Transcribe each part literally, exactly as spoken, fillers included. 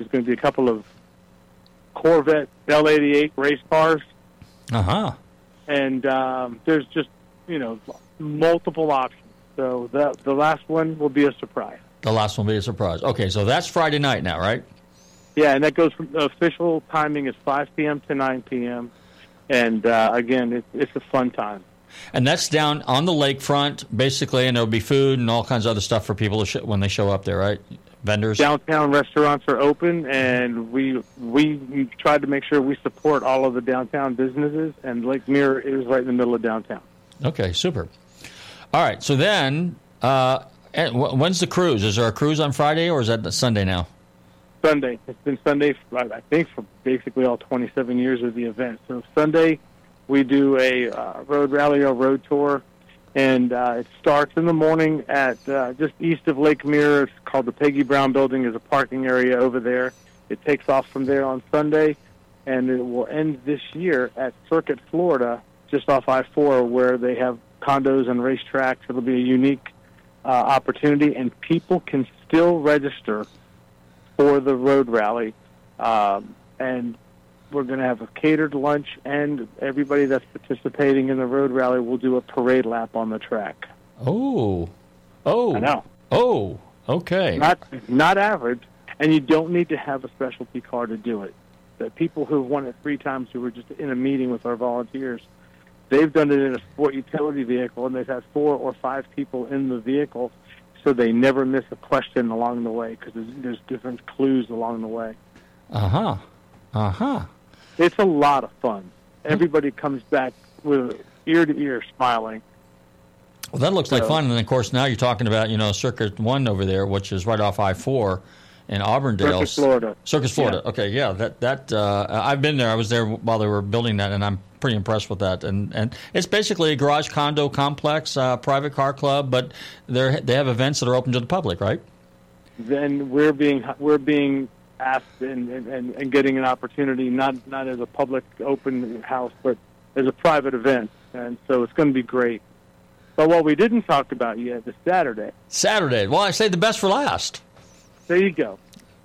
There's going to be a couple of Corvette L eighty-eight race cars. Uh-huh. And um, there's just, you know, multiple options. So the, the last one will be a surprise. The last one will be a surprise. Okay, so that's Friday night now, right? Yeah, and that goes from the official timing is five p.m. to nine p.m. And, uh, again, it, it's a fun time. And that's down on the lakefront, basically, and there'll be food and all kinds of other stuff for people to sh- when they show up there, right? Vendors? Downtown restaurants are open, and we, we we tried to make sure we support all of the downtown businesses, and Lake Mirror is right in the middle of downtown. Okay, super. All right, so then, uh, when's the cruise? Is there a cruise on Friday, or is that Sunday now? Sunday. It's been Sunday, for, I think, for basically all twenty-seven years of the event. So Sunday, we do a uh, road rally or road tour, and uh, it starts in the morning at uh, just east of Lake Mirror. It's called the Peggy Brown Building. There's a parking area over there. It takes off from there on Sunday, and it will end this year at Circuit, Florida, just off I four, where they have condos and racetracks. It'll be a unique uh, opportunity, and people can still register for the road rally, um, and we're going to have a catered lunch, and everybody that's participating in the road rally will do a parade lap on the track. Oh, oh, I know. Oh, okay. Not not average, and you don't need to have a specialty car to do it. The people who've won it three times, who were just in a meeting with our volunteers, they've done it in a sport utility vehicle, and they've had four or five people in the vehicle, so they never miss a question along the way, because there's, there's different clues along the way. Uh-huh. Uh-huh. It's a lot of fun. Everybody comes back with ear to ear smiling. Well, that looks like So- fun. And, of course, now you're talking about, you know, Circuit one over there, which is right off I four in Auburndale. Circus, Florida. Circus, Florida. Yeah. Okay, yeah. That that uh, I've been there. I was there while they were building that, and I'm pretty impressed with that. And and it's basically a garage condo complex, uh, private car club, but they they have events that are open to the public, right? Then we're being we're being asked and, and, and getting an opportunity, not not as a public open house, but as a private event. And so it's going to be great. But what we didn't talk about yet is Saturday. Saturday. Well, I say the best for last. There you go.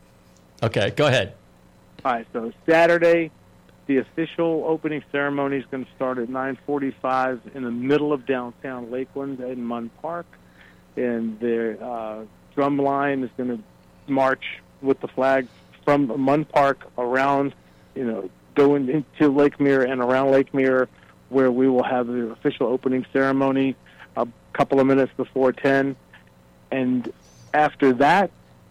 Okay, go ahead. All right, so Saturday, the official opening ceremony is going to start at nine forty-five in the middle of downtown Lakeland in Munn Park. And the uh, drum line is going to march with the flag from Munn Park around, you know, going into Lake Mirror and around Lake Mirror, where we will have the official opening ceremony a couple of minutes before ten. And after that,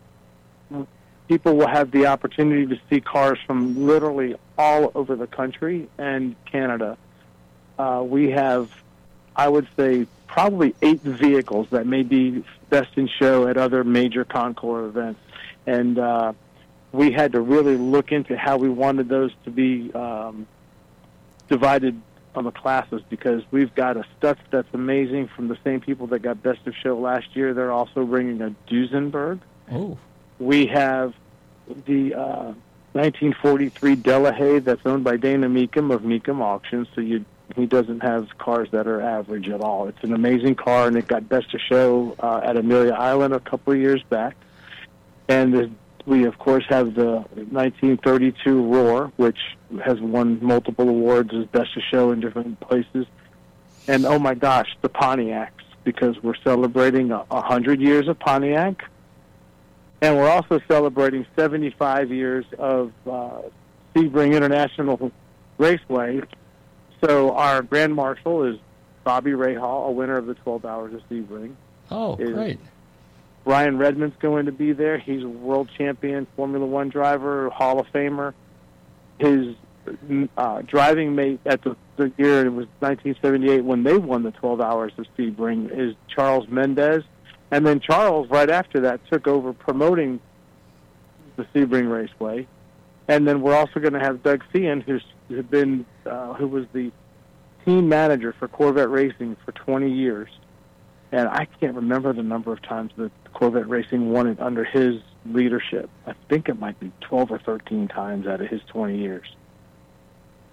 people will have the opportunity to see cars from literally all over the country and Canada. Uh, we have, I would say, probably eight vehicles that may be best in show at other major Concours events. And uh, we had to really look into how we wanted those to be um, divided on the classes, because we've got a Stutz that's amazing from the same people that got Best of Show last year. They're also bringing a Duesenberg. Oh. We have the uh, nineteen forty-three Delahaye that's owned by Dana Meekum of Meekum Auctions, so you, he doesn't have cars that are average at all. It's an amazing car, and it got Best of Show uh, at Amelia Island a couple of years back. And the, we, of course, have the nineteen thirty-two Roar, which has won multiple awards as Best of Show in different places. And, oh, my gosh, the Pontiacs, because we're celebrating a, a hundred years of Pontiac. And we're also celebrating seventy-five years of uh, Sebring International Raceway. So our Grand Marshal is Bobby Rahal, a winner of the twelve Hours of Sebring. Oh, Is- great. Ryan Redmond's going to be there. He's a world champion Formula One driver, Hall of Famer. His uh, driving mate at the, the year, it was nineteen seventy-eight when they won the twelve Hours of Sebring, is Charles Mendez. And then Charles, right after that, took over promoting the Sebring Raceway. And then we're also going to have Doug Thean, who's who been uh, who was the team manager for Corvette Racing for twenty years. And I can't remember the number of times that Corvette Racing won it under his leadership. I think it might be twelve or thirteen times out of his twenty years.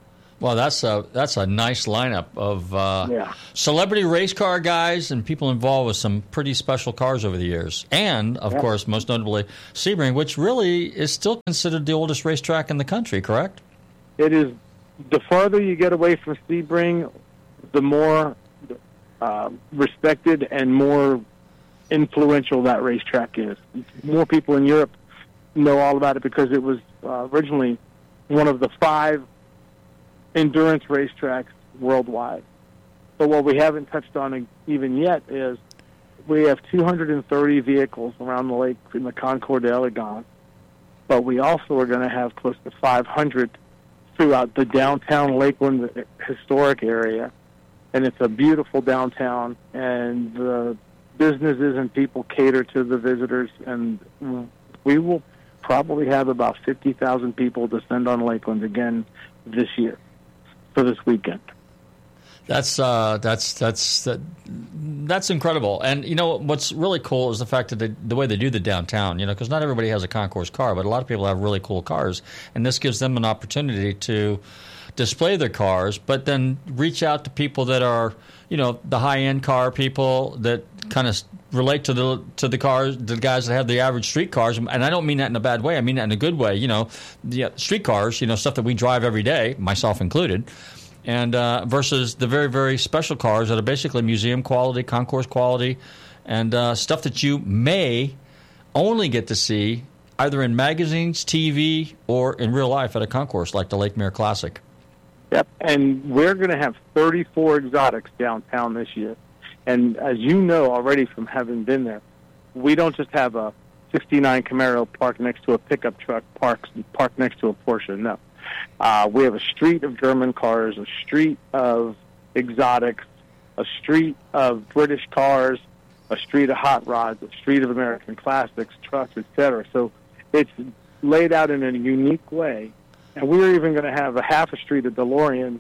Well, that's a that's a nice lineup of uh, Yeah. celebrity race car guys and people involved with some pretty special cars over the years. And, of Yeah. course, most notably, Sebring, which really is still considered the oldest racetrack in the country, correct? It is. The farther you get away from Sebring, the more uh, respected and more influential that racetrack is. More people in Europe know all about it because it was uh, originally one of the five endurance racetracks worldwide. But what we haven't touched on even yet is we have two hundred thirty vehicles around the lake in the Concours d'Elegance, but we also are going to have close to five hundred throughout the downtown Lakeland historic area. And it's a beautiful downtown, and the businesses and people cater to the visitors, and we will probably have about fifty thousand people descend on Lakeland again this year for this weekend. That's uh, that's that's that, that's incredible. And you know what's really cool is the fact that they, the way they do the downtown. You know, because not everybody has a concourse car, but a lot of people have really cool cars, and this gives them an opportunity to display their cars, but then reach out to people that are, you know, the high-end car people that kind of relate to the to the cars, the guys that have the average street cars. And I don't mean that in a bad way. I mean that in a good way. You know, the street cars, you know, stuff that we drive every day, myself included. And uh, versus the very, very special cars that are basically museum quality, concourse quality, and uh, stuff that you may only get to see either in magazines, T V, or in real life at a concourse like the Lake Mirror Classic. Yep, and we're going to have thirty-four exotics downtown this year. And as you know already from having been there, we don't just have a sixty-nine Camaro parked next to a pickup truck parked, parked next to a Porsche, no. Uh, we have a street of German cars, a street of exotics, a street of British cars, a street of hot rods, a street of American classics, trucks, et cetera. So it's laid out in a unique way. And we're even going to have a half a street of DeLoreans.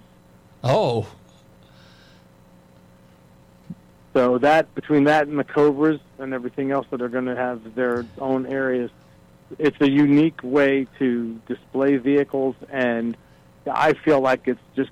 Oh. So that, between that and the Cobras and everything else that are going to have their own areas, it's a unique way to display vehicles, and I feel like it's just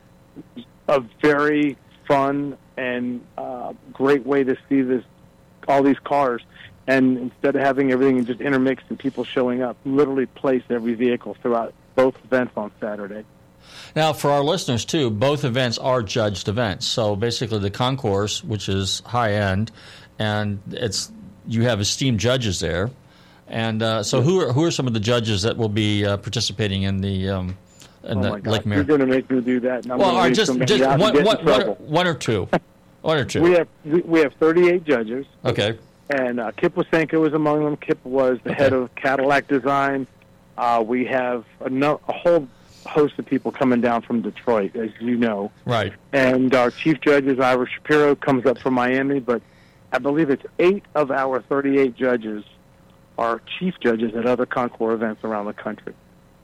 a very fun and uh, great way to see this, all these cars. And instead of having everything just intermixed and people showing up, literally place every vehicle throughout both events on Saturday. Now, for our listeners, too, both events are judged events. So basically the concourse, which is high-end, and it's you have esteemed judges there. And uh, so who are, who are some of the judges that will be uh, participating in the um, in oh the my God. Lake Mirror? You're going to make me do that. And I'm well, all gonna right, just, just one, one, one, one or two. One or two. We have, we, we have thirty-eight judges. Okay. And uh, Kip Wasenko was among them. Kip was the Okay. head of Cadillac Design. Uh, we have a, no, a whole host of people coming down from Detroit, as you know. Right. And our chief judge is Ira Shapiro, comes up from Miami. But I believe it's eight of our thirty-eight judges are chief judges at other concours events around the country.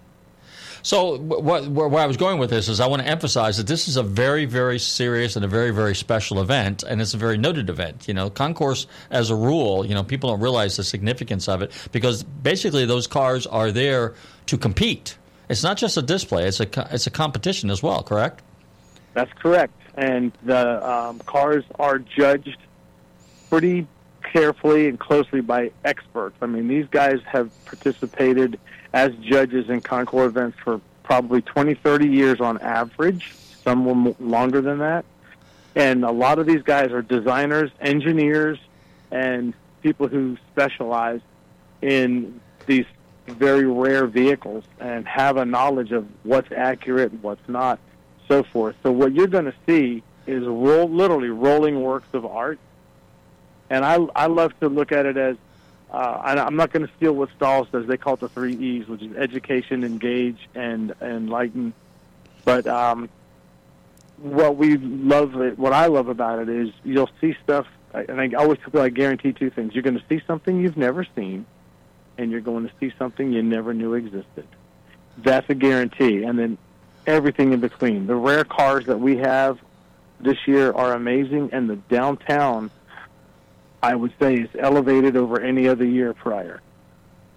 So what, where I was going with this is I want to emphasize that this is a very, very serious and a very, very special event, and it's a very noted event. You know, concourse, as a rule, you know, people don't realize the significance of it because basically those cars are there to compete. It's not just a display; it's a it's a competition as well. Correct? That's correct, and the um, cars are judged pretty carefully and closely by experts. I mean, these guys have participated as judges in concours events for probably twenty, thirty years on average. Some were longer than that. And a lot of these guys are designers, engineers, and people who specialize in these very rare vehicles and have a knowledge of what's accurate and what's not, so forth. So what you're going to see is roll, literally rolling works of art. And I, I love to look at it as, uh, and I'm not going to steal what Stahl says. They call it the three E's, which is education, engage, and enlighten. But um, what we love, what I love about it is you'll see stuff, and I always tell people I guarantee two things. You're going to see something you've never seen, and you're going to see something you never knew existed. That's a guarantee. And then everything in between. The rare cars that we have this year are amazing, and the downtown, I would say, is elevated over any other year prior.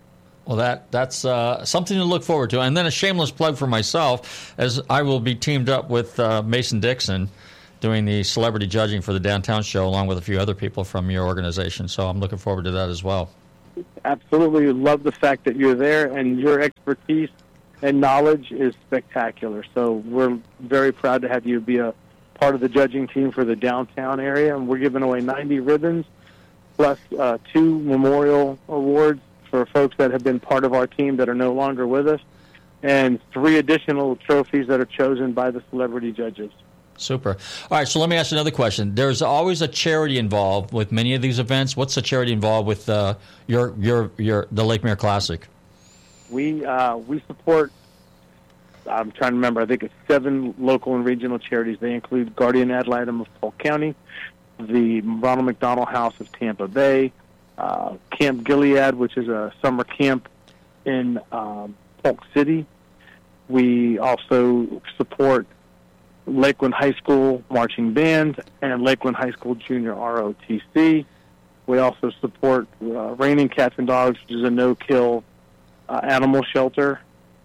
Well, that that's uh, something to look forward to. And then a shameless plug for myself, as I will be teamed up with uh, Mason Dixon doing the celebrity judging for the Downtown Show, along with a few other people from your organization. So I'm looking forward to that as well. Absolutely. Love the fact that you're there, and your expertise and knowledge is spectacular. So we're very proud to have you be a part of the judging team for the downtown area. And we're giving away ninety ribbons, plus uh, two memorial awards for folks that have been part of our team that are no longer with us, and three additional trophies that are chosen by the celebrity judges. Super. All right, so let me ask another question. There's always a charity involved with many of these events. What's the charity involved with uh, your your your the Lake Mirror Classic? We uh, we support, I'm trying to remember, I think it's seven local and regional charities. They include Guardian Ad Litem of Polk County, the Ronald McDonald House of Tampa Bay, Uh, Camp Gilead, which is a summer camp in um, Polk City. We also support Lakeland High School Marching Band and Lakeland High School Junior R O T C. We also support uh, Raining Cats and Dogs, which is a no-kill uh, animal shelter.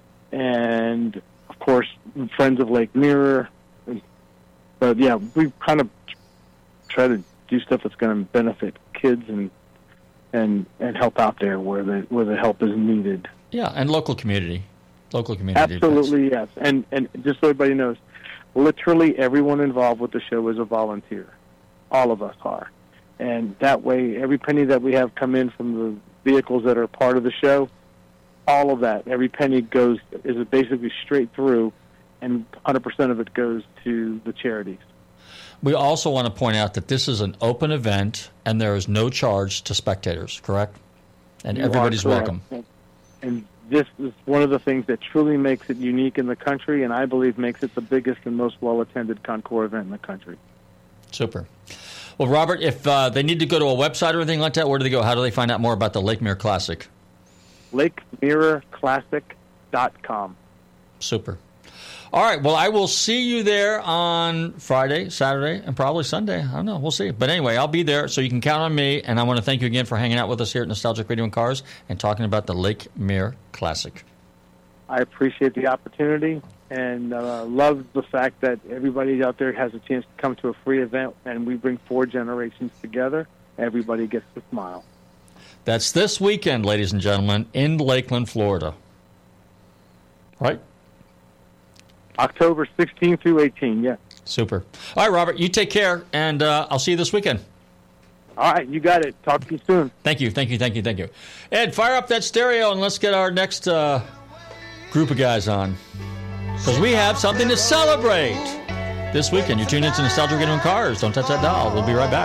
And, of course, Friends of Lake Mirror. But, yeah, we kind of try to do stuff that's going to benefit kids and and and help out there where the where the help is needed. Yeah, and local community, local community. Absolutely, yes. And and just so everybody knows, literally everyone involved with the show is a volunteer. All of us are, and that way, every penny that we have come in from the vehicles that are part of the show, all of that, every penny goes is basically straight through, and one hundred percent of it goes to the charities. We also want to point out that this is an open event, and there is no charge to spectators, correct? And You everybody's are correct. welcome. And this is one of the things that truly makes it unique in the country, and I believe makes it the biggest and most well-attended Concours event in the country. Super. Well, Robert, if uh, they need to go to a website or anything like that, where do they go? How do they find out more about the Lake Mirror Classic? Lake Mirror Classic dot com. Super. All right, well, I will see you there on Friday, Saturday, and probably Sunday. I don't know. We'll see. But anyway, I'll be there, so you can count on me. And I want to thank you again for hanging out with us here at Nostalgic Radio and Cars and talking about the Lake Mirror Classic. I appreciate the opportunity and uh, love the fact that everybody out there has a chance to come to a free event, and we bring four generations together. Everybody gets to smile. That's this weekend, ladies and gentlemen, in Lakeland, Florida. Right? October sixteenth through eighteenth, yeah. Super. All right, Robert, you take care, and uh, I'll see you this weekend. All right, you got it. Talk to you soon. Thank you, thank you, thank you, thank you. Ed, fire up that stereo, and let's get our next uh, group of guys on, because we have something to celebrate this weekend. You're tuned into Nostalgic Radio and Cars. Don't touch that dial. We'll be right back.